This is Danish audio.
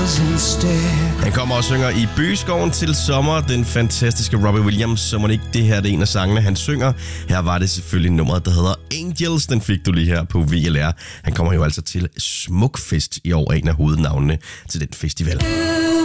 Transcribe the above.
Han kommer og synger i Bøgeskoven til sommer, den fantastiske Robbie Williams, så må ikke det her det er en af sangene, han synger. Her var det selvfølgelig nummeret, der hedder Angels, den fik du lige her på VLR. Han kommer jo altså til Smukfest i år, en af hovednavnene til den festival.